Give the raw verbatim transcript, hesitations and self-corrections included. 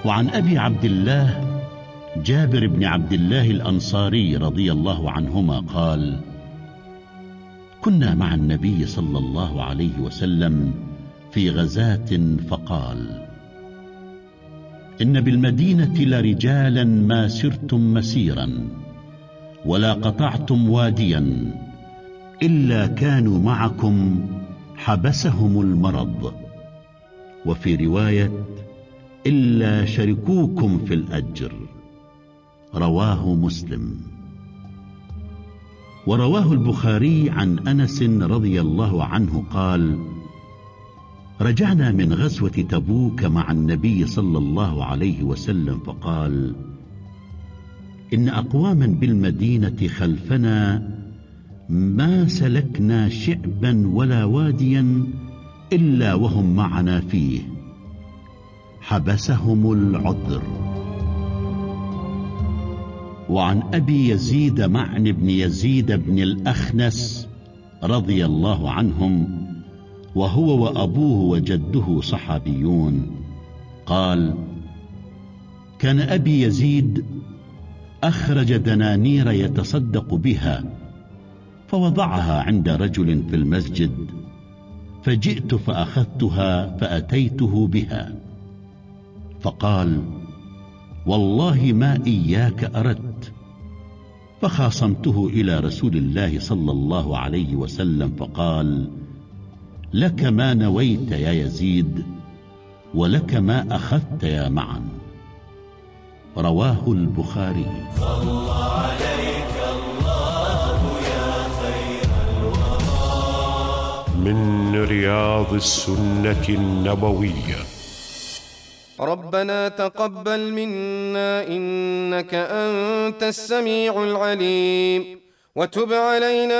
وعن أبي عبد الله جابر بن عبد الله الأنصاري رضي الله عنهما قال: كنا مع النبي صلى الله عليه وسلم في غزاة فقال: إن بالمدينة لرجالا ما سرتم مسيرا ولا قطعتم واديا إلا كانوا معكم حبسهم المرض، وفي رواية: إلا شركوكم في الأجر. رواه مسلم. ورواه البخاري عن أنس رضي الله عنه قال: رجعنا من غزوة تبوك مع النبي صلى الله عليه وسلم فقال: إن أقواما بالمدينة خلفنا ما سلكنا شعبا ولا واديا إلا وهم معنا فيه، حبسهم العذر. وعن أبي يزيد معن بن يزيد بن الأخنس رضي الله عنهم، وهو وأبوه وجده صحابيون، قال: كان أبي يزيد أخرج دنانير يتصدق بها فوضعها عند رجل في المسجد، فجئت فأخذتها فأتيته بها فقال: والله ما إياك أردت. فخاصمته إلى رسول الله صلى الله عليه وسلم فقال: لك ما نويت يا يزيد، ولك ما أخذت يا معن. رواه البخاري. صلى عليك الله يا خير الورى. من رياض السنة النبوية. ربنا تقبل منا إنك أنت السميع العليم، وتب علينا